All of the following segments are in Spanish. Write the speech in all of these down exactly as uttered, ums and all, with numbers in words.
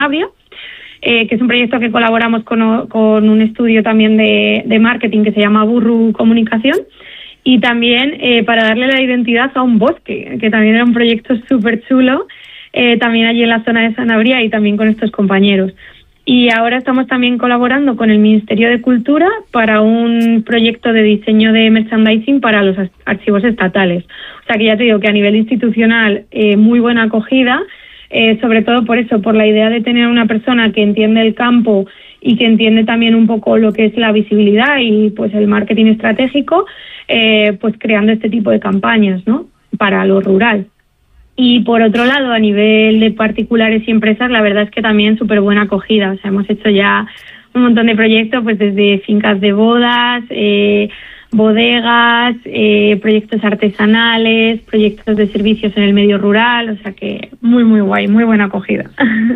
Sanabria, eh, que es un proyecto que colaboramos con, con un estudio también de, de marketing que se llama Burru Comunicación, y también eh, para darle la identidad a un bosque, que también era un proyecto súper chulo, eh, también allí en la zona de Sanabria y también con estos compañeros. Y ahora estamos también colaborando con el Ministerio de Cultura para un proyecto de diseño de merchandising para los archivos estatales. O sea que ya te digo que a nivel institucional eh, muy buena acogida, eh, sobre todo por eso, por la idea de tener una persona que entiende el campo y que entiende también un poco lo que es la visibilidad y pues el marketing estratégico, eh, pues creando este tipo de campañas, ¿no?, para lo rural. Y por otro lado, a nivel de particulares y empresas, la verdad es que también súper buena acogida. O sea, hemos hecho ya un montón de proyectos, pues desde fincas de bodas, eh, bodegas, eh, proyectos artesanales, proyectos de servicios en el medio rural. O sea que muy, muy guay, muy buena acogida.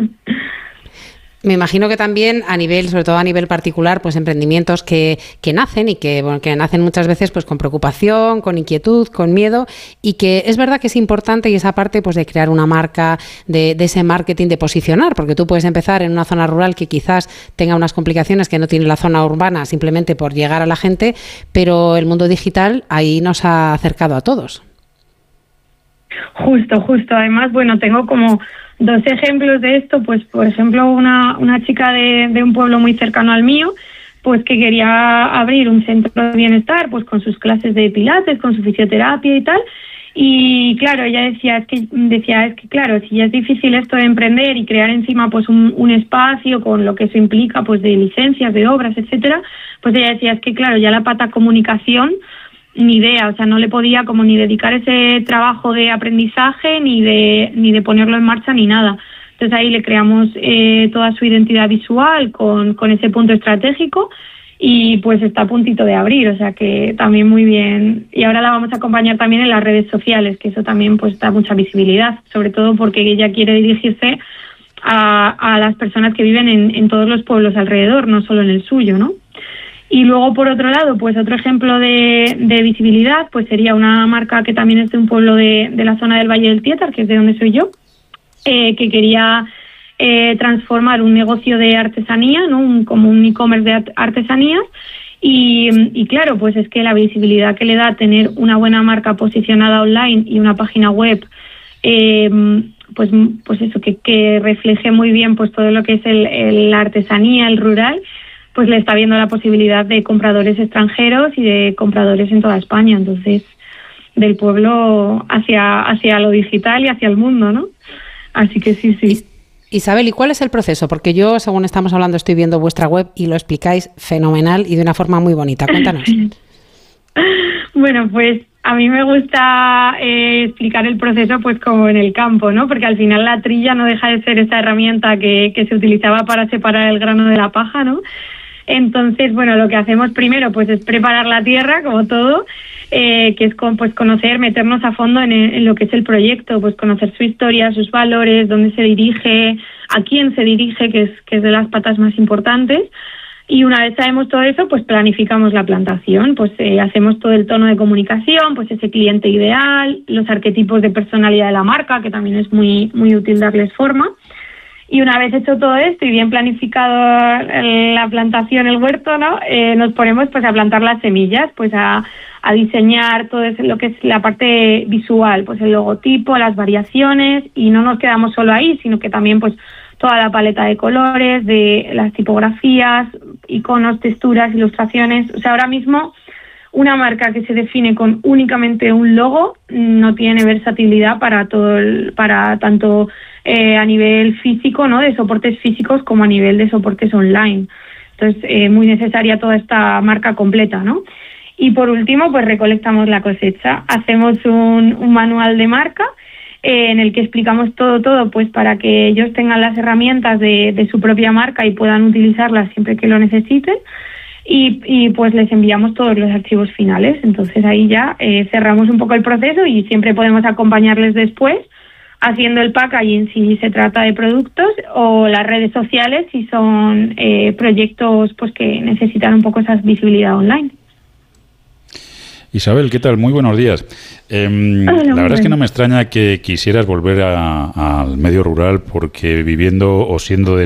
Me imagino que también a nivel, sobre todo a nivel particular, pues emprendimientos que, que nacen y que, bueno, que nacen muchas veces pues con preocupación, con inquietud, con miedo, y que es verdad que es importante y esa parte pues de crear una marca, de, de ese marketing, de posicionar, porque tú puedes empezar en una zona rural que quizás tenga unas complicaciones que no tiene la zona urbana simplemente por llegar a la gente, pero el mundo digital ahí nos ha acercado a todos. Justo, justo. Además, bueno, tengo como dos ejemplos de esto, pues por ejemplo una, una chica de, de un pueblo muy cercano al mío, pues que quería abrir un centro de bienestar, pues con sus clases de pilates, con su fisioterapia y tal, y claro, ella decía, es que, decía, es que claro, si ya es difícil esto de emprender y crear encima pues un, un espacio con lo que eso implica, pues de licencias, de obras, etcétera, pues ella decía, es que claro, ya la pata comunicación, ni idea, o sea, no le podía como ni dedicar ese trabajo de aprendizaje, ni de ni de ponerlo en marcha, ni nada. Entonces ahí le creamos eh, toda su identidad visual con, con ese punto estratégico y pues está a puntito de abrir, o sea que también muy bien. Y ahora la vamos a acompañar también en las redes sociales, que eso también pues da mucha visibilidad, sobre todo porque ella quiere dirigirse a, a las personas que viven en, en todos los pueblos alrededor, no solo en el suyo, ¿no? Y luego, por otro lado, pues otro ejemplo de, de visibilidad, pues sería una marca que también es de un pueblo de, de la zona del Valle del Tietar, que es de donde soy yo, eh, que quería eh, transformar un negocio de artesanía, ¿no?, un, como un e-commerce de artesanías, y, y claro, pues es que la visibilidad que le da tener una buena marca posicionada online y una página web, eh, pues, pues eso, que, que refleje muy bien pues todo lo que es el, el, la artesanía, el rural, pues le está viendo la posibilidad de compradores extranjeros y de compradores en toda España. Entonces, del pueblo hacia, hacia lo digital y hacia el mundo, ¿no? Así que sí, sí. Isabel, ¿y cuál es el proceso? Porque yo, según estamos hablando, estoy viendo vuestra web y lo explicáis fenomenal y de una forma muy bonita. Cuéntanos. Bueno, pues a mí me gusta eh, explicar el proceso pues como en el campo, ¿no? Porque al final la trilla no deja de ser esa herramienta que, que se utilizaba para separar el grano de la paja, ¿no? Entonces, bueno, lo que hacemos primero pues es preparar la tierra, como todo, eh, que es con, pues conocer, meternos a fondo en, en lo que es el proyecto, pues conocer su historia, sus valores, dónde se dirige, a quién se dirige, que es, que es de las patas más importantes. Y una vez sabemos todo eso, pues planificamos la plantación, pues eh, hacemos todo el tono de comunicación, pues ese cliente ideal, los arquetipos de personalidad de la marca, que también es muy, muy útil darles forma. Y una vez hecho todo esto y bien planificado la plantación, el huerto, ¿no? Eh, nos ponemos pues a plantar las semillas, pues a, a diseñar todo eso, lo que es la parte visual, pues el logotipo, las variaciones, y no nos quedamos solo ahí, sino que también pues toda la paleta de colores, de las tipografías, iconos, texturas, ilustraciones. O sea, ahora mismo una marca que se define con únicamente un logo no tiene versatilidad para todo el, para tanto eh, a nivel físico, ¿no?, de soportes físicos, como a nivel de soportes online. Entonces, eh, muy necesaria toda esta marca completa, ¿no? Y por último, pues recolectamos la cosecha. Hacemos un, un manual de marca eh, en el que explicamos todo, todo, pues para que ellos tengan las herramientas de, de su propia marca y puedan utilizarlas siempre que lo necesiten. Y, y pues les enviamos todos los archivos finales. Entonces ahí ya eh, cerramos un poco el proceso y siempre podemos acompañarles después haciendo el packaging si se trata de productos, o las redes sociales si son eh, proyectos pues que necesitan un poco esa visibilidad online. Isabel, ¿qué tal? Muy buenos días. Eh, Hola, la verdad bien. es que no me extraña que quisieras volver a, al medio rural porque viviendo o siendo de